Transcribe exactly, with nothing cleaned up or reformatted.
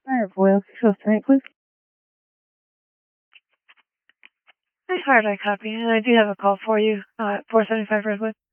Alright, Boyle. So tonight, please. Hi, hard I copy, and I do have a call for you uh, at four seventy-five Redwood.